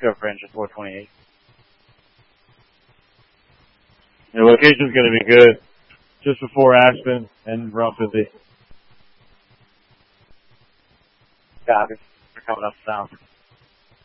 go for engine 428. The location's going to be good. Just before Aspen and Route 50. Copy. We're coming up south.